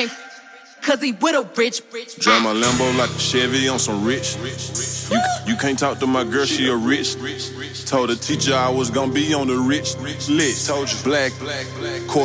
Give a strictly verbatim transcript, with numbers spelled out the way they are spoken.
can't cause he with a rich, rich. Drive my Lambo like a Chevy on some rich. You, you can't talk to my girl, she a rich. Told the teacher I was gonna be on the rich list. Told you black, black, black.